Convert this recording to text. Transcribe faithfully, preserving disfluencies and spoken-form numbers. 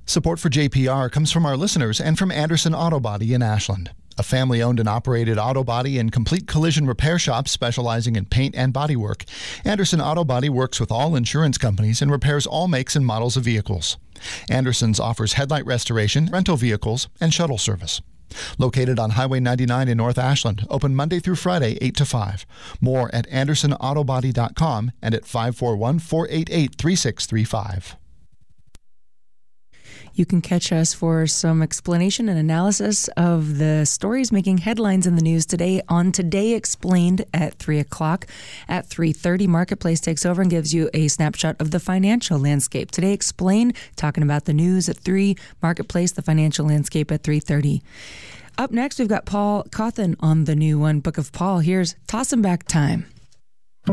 Support for J P R comes from our listeners and from Anderson Auto Body in Ashland, a family-owned and operated auto body and complete collision repair shop specializing in paint and bodywork. Anderson Auto Body works with all insurance companies and repairs all makes and models of vehicles. Anderson's offers headlight restoration, rental vehicles, and shuttle service. Located on Highway ninety-nine in North Ashland, open Monday through Friday, eight to five. More at anderson auto body dot com and at five four one, four eight eight, three six three five. You can catch us for some explanation and analysis of the stories making headlines in the news today on Today Explained at three o'clock. At three thirty, Marketplace takes over and gives you a snapshot of the financial landscape. Today Explained, talking about the news at three, Marketplace, the financial landscape at three thirty. Up next, we've got Paul Cawthon on the new one, Book of Paul. Here's Tossin' Back Time.